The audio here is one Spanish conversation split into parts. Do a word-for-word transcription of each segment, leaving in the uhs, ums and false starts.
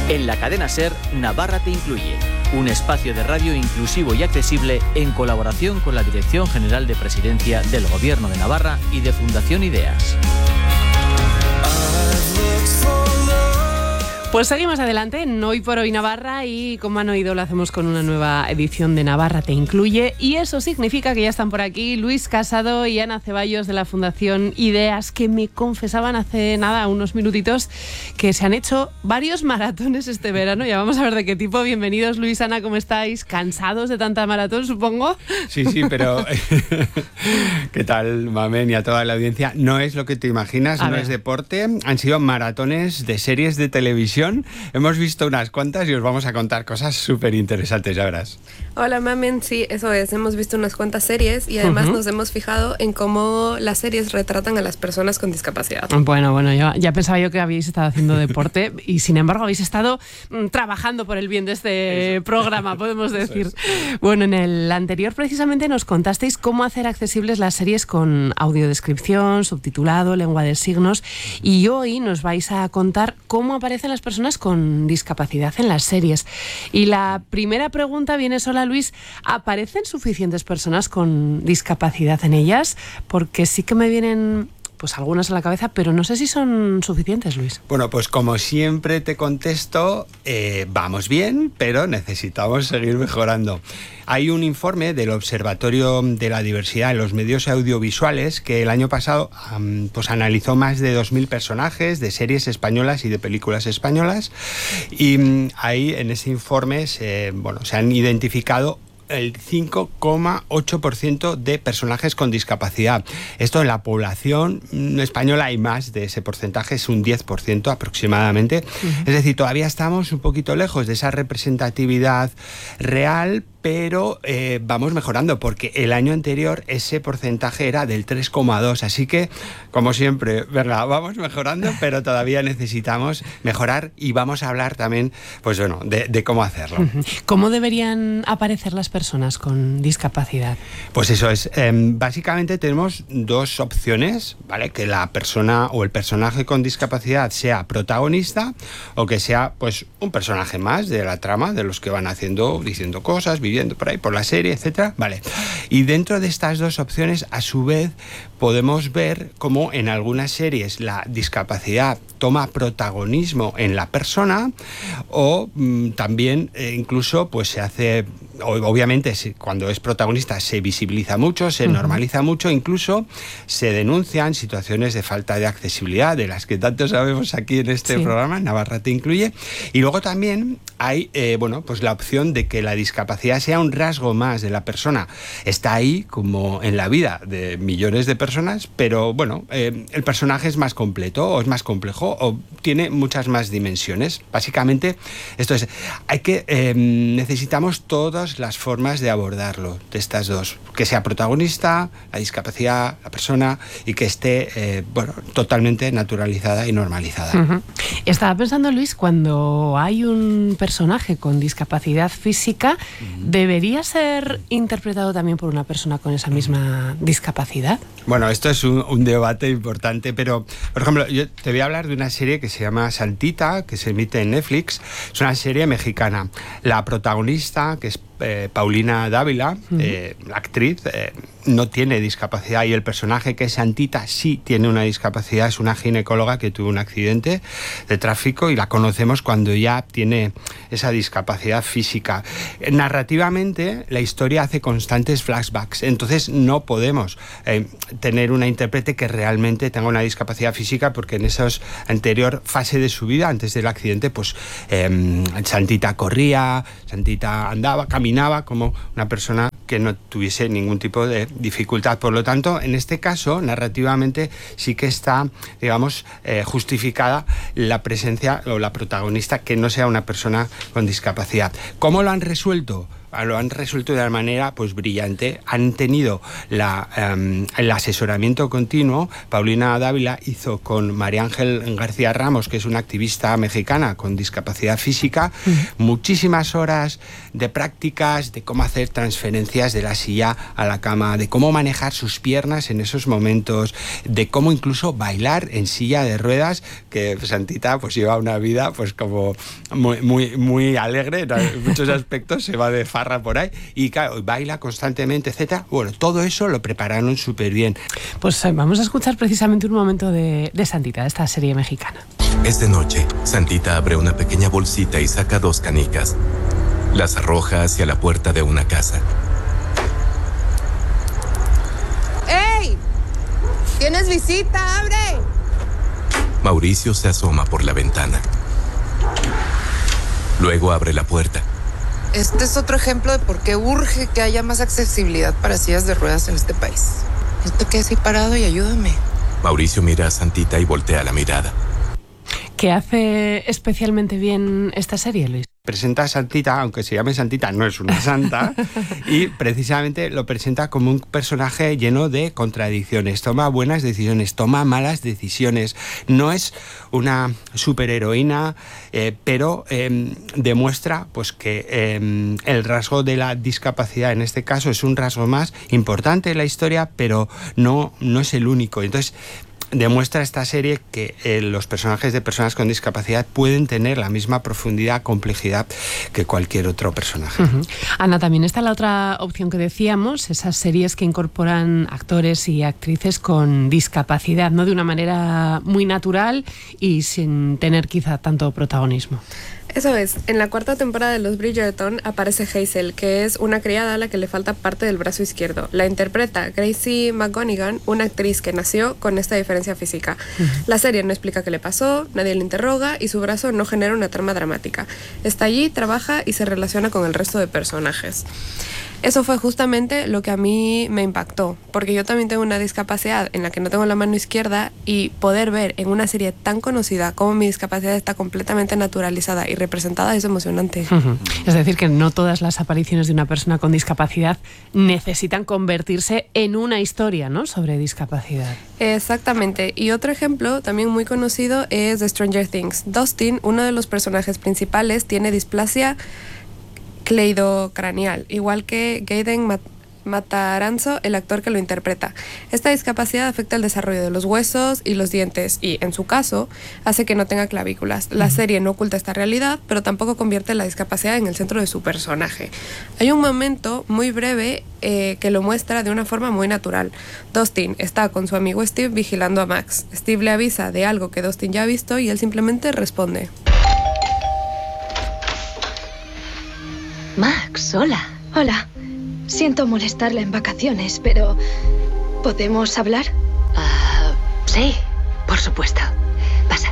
En la cadena SER, Navarra te incluye. Un espacio de radio inclusivo y accesible en colaboración con la Dirección General de Presidencia del Gobierno de Navarra y de Fundación Ideas. Pues seguimos adelante en Hoy por Hoy Navarra y como han oído lo hacemos con una nueva edición de Navarra te incluye y eso significa que ya están por aquí Luis Casado y Ana Ceballos de la Fundación Ideas, que me confesaban hace nada, unos minutitos, que se han hecho varios maratones este verano. Ya vamos a ver de qué tipo. Bienvenidos Luis, Ana, ¿cómo estáis? ¿Cansados de tanta maratón, supongo? Sí, sí, pero ¿qué tal, Mamen, y a toda la audiencia? No es lo que te imaginas, a no ver. Es deporte. Han sido maratones de series de televisión. Hemos visto unas cuantas y os vamos a contar cosas súper interesantes, ya verás. Hola, Mamen, sí, eso es. Hemos visto unas cuantas series y además uh-huh. nos hemos fijado en cómo las series retratan a las personas con discapacidad. Bueno, bueno, yo, ya pensaba yo que habéis estado haciendo deporte y sin embargo habéis estado mm, trabajando por el bien de este eso. programa, podemos decir. Bueno, en el anterior precisamente nos contasteis cómo hacer accesibles las series con audiodescripción, subtitulado, lengua de signos, y hoy nos vais a contar cómo aparecen las personas con discapacidad en las series. Y la primera pregunta viene sola, Luis. ¿Aparecen suficientes personas con discapacidad en ellas? Porque sí que me vienen pues algunas a la cabeza, pero no sé si son suficientes, Luis. Bueno, pues como siempre te contesto, eh, vamos bien, pero necesitamos seguir mejorando. Hay un informe del Observatorio de la Diversidad en los Medios Audiovisuales que el año pasado um, pues analizó más de dos mil personajes de series españolas y de películas españolas, y um, ahí en ese informe se, bueno, se han identificado el cinco coma ocho por ciento de personajes con discapacidad. Esto en la población española hay más de ese porcentaje, es un diez por ciento aproximadamente. Uh-huh. Es decir, todavía estamos un poquito lejos de esa representatividad real, pero eh, vamos mejorando, porque el año anterior ese porcentaje era del tres coma dos, así que, como siempre, ¿verdad? Vamos mejorando, pero todavía necesitamos mejorar y vamos a hablar también, pues bueno, de, de cómo hacerlo. ¿Cómo deberían aparecer las personas con discapacidad? Pues eso es, eh, básicamente tenemos dos opciones, ¿vale? Que la persona o el personaje con discapacidad sea protagonista o que sea, pues, un personaje más de la trama, de los que van haciendo, diciendo cosas, viviendo por ahí, por la serie, etcétera. Vale. Y dentro de estas dos opciones, a su vez, podemos ver cómo en algunas series la discapacidad toma protagonismo en la persona o mmm, también eh, incluso pues se hace, obviamente cuando es protagonista se visibiliza mucho, se uh-huh. normaliza mucho, incluso se denuncian situaciones de falta de accesibilidad, de las que tanto sabemos aquí en este sí. programa, Navarra te incluye. Y luego también hay eh, bueno, pues la opción de que la discapacidad sea un rasgo más de la persona. Está ahí como en la vida de millones de personas, pero bueno, eh, el personaje es más completo o es más complejo o tiene muchas más dimensiones. Básicamente, esto es, hay que, eh, necesitamos todas las formas de abordarlo, de estas dos, que sea protagonista, la discapacidad, la persona, y que esté, eh, bueno, totalmente naturalizada y normalizada. Uh-huh. Estaba pensando, Luis, cuando hay un personaje con discapacidad física, uh-huh. ¿debería ser interpretado también por una persona con esa misma discapacidad? Bueno, esto es un, un debate importante, pero, por ejemplo, yo te voy a hablar de una serie que se llama Santita, que se emite en Netflix. Es una serie mexicana. La protagonista, que es eh, Paulina Dávila, uh-huh. eh, la actriz, eh, no tiene discapacidad, y el personaje, que es Santita, sí tiene una discapacidad. Es una ginecóloga que tuvo un accidente de tráfico y la conocemos cuando ya tiene esa discapacidad física. Narrativamente, la historia hace constantes flashbacks, entonces no podemos eh, tener una intérprete que realmente tenga una discapacidad física, porque en esa anterior fase de su vida, antes del accidente, pues eh, Santita corría, Santita andaba, caminaba como una persona que no tuviese ningún tipo de dificultad. Por lo tanto, en este caso, narrativamente, sí que está, digamos, eh, justificada la presencia o la protagonista que no sea una persona con discapacidad. ¿Cómo lo han resuelto? lo han resuelto de una manera pues brillante. Han tenido la, um, el asesoramiento continuo. Paulina Dávila hizo con María Ángel García Ramos, que es una activista mexicana con discapacidad física, uh-huh. muchísimas horas de prácticas de cómo hacer transferencias de la silla a la cama, de cómo manejar sus piernas en esos momentos, de cómo incluso bailar en silla de ruedas, que Santita pues lleva una vida pues como muy, muy, muy alegre en muchos aspectos, se va de farra por ahí y claro, baila constantemente, etcétera. Bueno, todo eso lo prepararon súper bien. Pues vamos a escuchar precisamente un momento de, de Santita, de esta serie mexicana. Es de noche. Santita abre una pequeña bolsita y saca dos canicas. Las arroja hacia la puerta de una casa. ¡Ey! ¿Tienes visita? ¡Abre! Mauricio se asoma por la ventana. Luego abre la puerta. Este es otro ejemplo de por qué urge que haya más accesibilidad para sillas de ruedas en este país. No te quedes ahí parado y ayúdame. Mauricio mira a Santita y voltea la mirada. ¿Qué hace especialmente bien esta serie, Luis? Presenta a Santita, aunque se llame Santita, no es una santa, y precisamente lo presenta como un personaje lleno de contradicciones. Toma buenas decisiones, toma malas decisiones. No es una superheroína, eh, pero eh, demuestra pues, que eh, el rasgo de la discapacidad, en este caso, es un rasgo más importante en la historia, pero no, no es el único. Entonces, demuestra esta serie que eh, los personajes de personas con discapacidad pueden tener la misma profundidad, complejidad que cualquier otro personaje. Uh-huh. Ana, también está la otra opción que decíamos, esas series que incorporan actores y actrices con discapacidad, ¿no? De una manera muy natural y sin tener quizá tanto protagonismo. Eso es, en la cuarta temporada de Los Bridgerton aparece Hazel, que es una criada a la que le falta parte del brazo izquierdo. La interpreta Gracie McGonigal, una actriz que nació con esta diferencia física. Uh-huh. La serie no explica qué le pasó, nadie le interroga y su brazo no genera una trama dramática. Está allí, trabaja y se relaciona con el resto de personajes. Eso fue justamente lo que a mí me impactó, porque yo también tengo una discapacidad en la que no tengo la mano izquierda y poder ver en una serie tan conocida cómo mi discapacidad está completamente naturalizada y representada es emocionante. Uh-huh. Es decir, que no todas las apariciones de una persona con discapacidad necesitan convertirse en una historia, ¿no?, sobre discapacidad. Exactamente. Y otro ejemplo también muy conocido es de Stranger Things. Dustin, uno de los personajes principales, tiene displasia cleidocranial, igual que Gaten Mat- Matarazzo, el actor que lo interpreta. Esta discapacidad afecta el desarrollo de los huesos y los dientes y, en su caso, hace que no tenga clavículas. La serie no oculta esta realidad, pero tampoco convierte la discapacidad en el centro de su personaje. Hay un momento muy breve eh, que lo muestra de una forma muy natural. Dustin está con su amigo Steve vigilando a Max. Steve le avisa de algo que Dustin ya ha visto y él simplemente responde. Max, hola. Hola. Siento molestarla en vacaciones, pero ¿podemos hablar? Uh, sí, por supuesto. Pasa.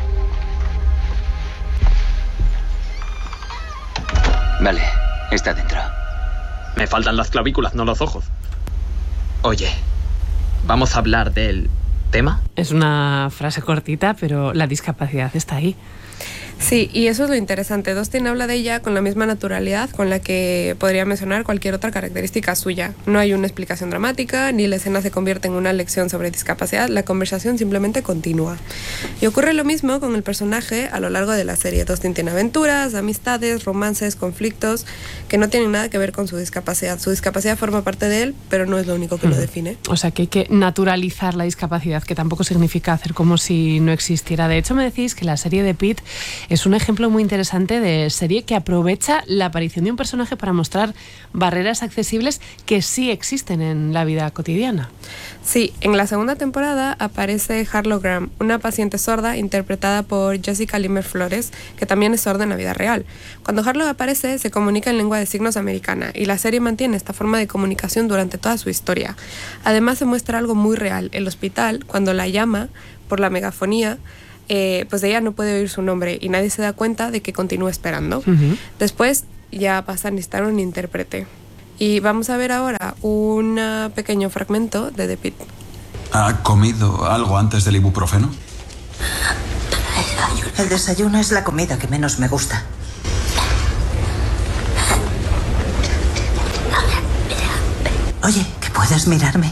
Vale, está dentro. Me faltan las clavículas, no los ojos. Oye, ¿vamos a hablar del tema? Es una frase cortita, pero la discapacidad está ahí. Sí, y eso es lo interesante. Dustin habla de ella con la misma naturalidad con la que podría mencionar cualquier otra característica suya. No hay una explicación dramática, ni la escena se convierte en una lección sobre discapacidad, la conversación simplemente continúa. Y ocurre lo mismo con el personaje a lo largo de la serie. Dustin tiene aventuras, amistades, romances, conflictos que no tienen nada que ver con su discapacidad. Su discapacidad forma parte de él, pero no es lo único que mm. lo define. O sea que hay que naturalizar la discapacidad, que tampoco significa hacer como si no existiera. De hecho, me decís que la serie de Pitt es un ejemplo muy interesante de serie que aprovecha la aparición de un personaje para mostrar barreras accesibles que sí existen en la vida cotidiana. Sí, en la segunda temporada aparece Harlow Graham, una paciente sorda interpretada por Jessica Limer Flores, que también es sorda en la vida real. Cuando Harlow aparece, se comunica en lengua de signos americana y la serie mantiene esta forma de comunicación durante toda su historia. Además, se muestra algo muy real. El hospital, cuando la llama por la megafonía, Eh, pues ella no puede oír su nombre y nadie se da cuenta de que continúa esperando. Uh-huh. Después ya pasa a necesitar un intérprete. Y vamos a ver ahora un pequeño fragmento de The Pitt. ¿Ha comido algo antes del ibuprofeno? El desayuno es la comida que menos me gusta. Oye, que puedes mirarme.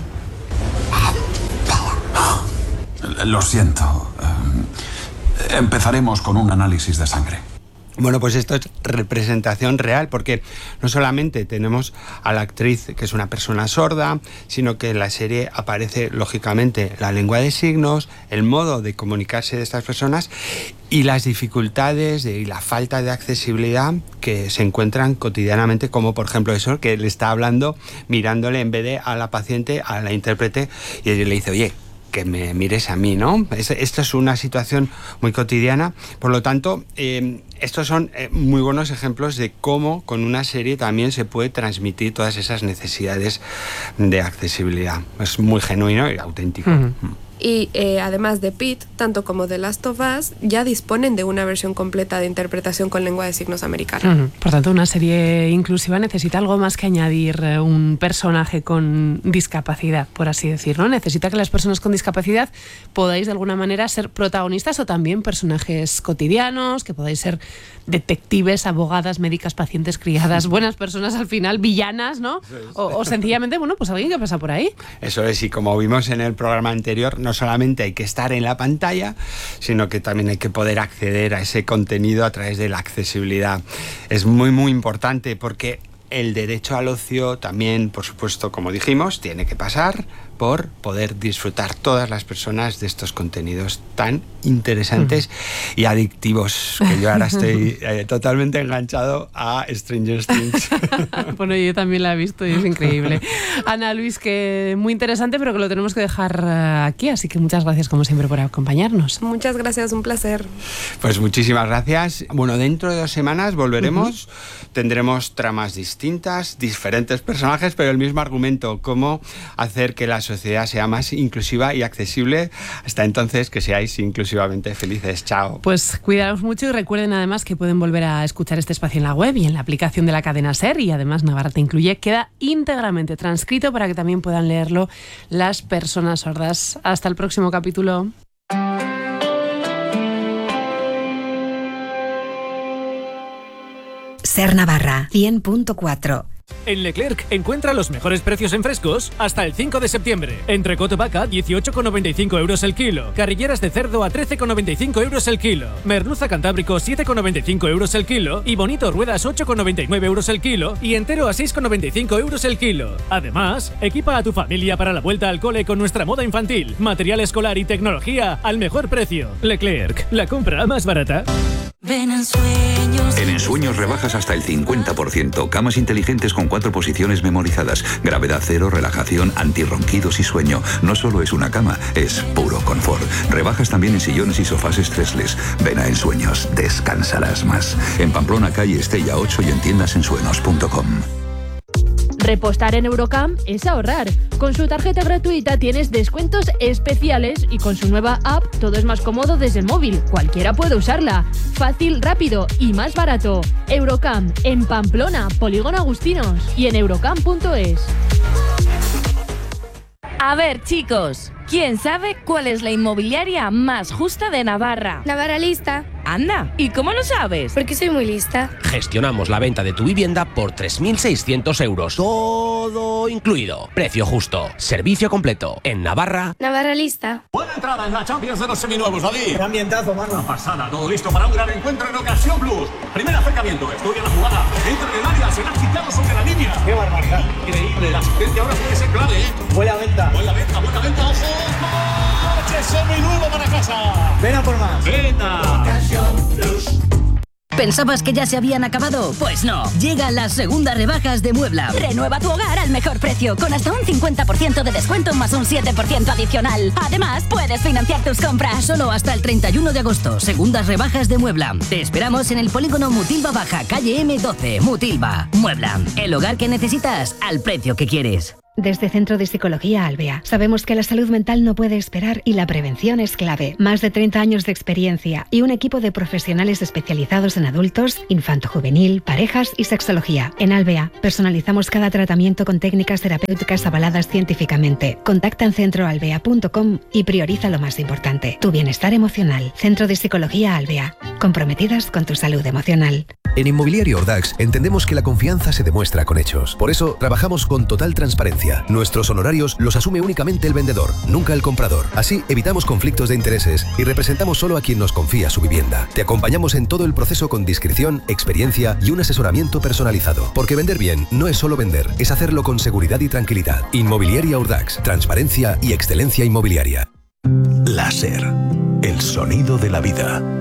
Lo siento. Empezaremos con un análisis de sangre. Bueno, pues esto es representación real, porque no solamente tenemos a la actriz, que es una persona sorda, sino que en la serie aparece, lógicamente, la lengua de signos, el modo de comunicarse de estas personas y las dificultades y la falta de accesibilidad que se encuentran cotidianamente, como por ejemplo eso que le está hablando, mirándole en vez de a la paciente, a la intérprete, y ella le dice, oye, que me mires a mí, ¿no? Esto es una situación muy cotidiana. Por lo tanto, eh, estos son eh, muy buenos ejemplos de cómo con una serie también se puede transmitir todas esas necesidades de accesibilidad. Es muy genuino y auténtico. Uh-huh. Y eh, además de Pete, tanto como The Last of Us, ya disponen de una versión completa de interpretación con lengua de signos americana. Uh-huh. Por tanto, una serie inclusiva necesita algo más que añadir eh, un personaje con discapacidad, por así decirlo. Necesita que las personas con discapacidad podáis de alguna manera ser protagonistas o también personajes cotidianos, que podáis ser detectives, abogadas, médicas, pacientes, criadas, buenas personas al final, villanas, ¿no? O, o sencillamente, bueno, pues alguien que pasa por ahí. Eso es, y como vimos en el programa anterior, no solamente hay que estar en la pantalla, sino que también hay que poder acceder a ese contenido a través de la accesibilidad. Es muy, muy importante porque el derecho al ocio también, por supuesto, como dijimos, tiene que pasar por poder disfrutar todas las personas de estos contenidos tan interesantes uh-huh. y adictivos, que yo ahora estoy eh, totalmente enganchado a Stranger Things. Bueno, yo también la he visto y es increíble. Ana, Luis, que muy interesante, pero que lo tenemos que dejar aquí, así que muchas gracias como siempre por acompañarnos. Muchas gracias, un placer. Pues muchísimas gracias. Bueno, dentro de dos semanas volveremos, uh-huh. tendremos tramas distintas, diferentes personajes, pero el mismo argumento, cómo hacer que la sociedad sea más inclusiva y accesible. Hasta entonces, que seáis inclusivamente felices. Chao. Pues cuidaos mucho y recuerden además que pueden volver a escuchar este espacio en la web y en la aplicación de la cadena SER, y además Navarra Te Incluye queda íntegramente transcrito para que también puedan leerlo las personas sordas. Hasta el próximo capítulo. SER Navarra cien punto cuatro. En Leclerc encuentra los mejores precios en frescos hasta el cinco de septiembre. Entrecot vaca dieciocho con noventa y cinco euros el kilo. Carrilleras de cerdo a trece con noventa y cinco euros el kilo. Merluza cantábrico siete con noventa y cinco euros el kilo. Y bonito ruedas ocho con noventa y nueve euros el kilo. Y entero a seis con noventa y cinco euros el kilo. Además, equipa a tu familia para la vuelta al cole con nuestra moda infantil, material escolar y tecnología al mejor precio. Leclerc, la compra más barata. Ven en Sueños. En Ensueños rebajas hasta el cincuenta por ciento. Camas inteligentes con cuatro posiciones memorizadas. Gravedad cero, relajación, antirronquidos y sueño. No solo es una cama, es puro confort. Rebajas también en sillones y sofás estresles. Ven a Ensueños, descansarás más. En Pamplona, calle Estella ocho y en tiendas ensueños punto com. Repostar en Eurocam es ahorrar. Con su tarjeta gratuita tienes descuentos especiales y con su nueva app todo es más cómodo desde el móvil. Cualquiera puede usarla. Fácil, rápido y más barato. Eurocam en Pamplona, Polígono Agustinos y en eurocam punto es. A ver, chicos, ¿quién sabe cuál es la inmobiliaria más justa de Navarra? Navarra Lista. Anda, ¿y cómo lo sabes? Porque soy muy lista. Gestionamos la venta de tu vivienda por tres mil seiscientos euros. Todo incluido. Precio justo. Servicio completo. En Navarra. Navarra Lista. Buena entrada en la Champions de los seminuevos, David. Qué ambientazo, mano. Una pasada, todo listo para un gran encuentro en Ocasión Plus. Primer acercamiento, estudia la jugada. Entra en el área, se la ha quitado sobre la línea. Qué barbaridad. Increíble, la asistencia ahora puede ser clave, ¿eh? Buena venta. Buena venta, buena venta, ojo. ¡Coche seminuevo para casa! Ven a por más. Venta. ¿Pensabas que ya se habían acabado? Pues no. Llegan las segundas rebajas de Muebla. Renueva tu hogar al mejor precio, con hasta un cincuenta por ciento de descuento más un siete por ciento adicional. Además, puedes financiar tus compras. Solo hasta el treinta y uno de agosto. Segundas rebajas de Muebla. Te esperamos en el polígono Mutilva Baja, calle eme doce. Mutilva. Muebla. El hogar que necesitas al precio que quieres. Desde Centro de Psicología Albea, sabemos que la salud mental no puede esperar y la prevención es clave. Más de treinta años de experiencia y un equipo de profesionales especializados en adultos, infanto-juvenil, parejas y sexología. En Albea, personalizamos cada tratamiento con técnicas terapéuticas avaladas científicamente. Contacta en centro albea punto com y prioriza lo más importante, tu bienestar emocional. Centro de Psicología Albea, comprometidas con tu salud emocional. En Inmobiliaria Ordax entendemos que la confianza se demuestra con hechos. Por eso, trabajamos con total transparencia. Nuestros honorarios los asume únicamente el vendedor, nunca el comprador. Así, evitamos conflictos de intereses y representamos solo a quien nos confía su vivienda. Te acompañamos en todo el proceso con discreción, experiencia y un asesoramiento personalizado. Porque vender bien no es solo vender, es hacerlo con seguridad y tranquilidad. Inmobiliaria Ordax, transparencia y excelencia inmobiliaria. Láser, el sonido de la vida.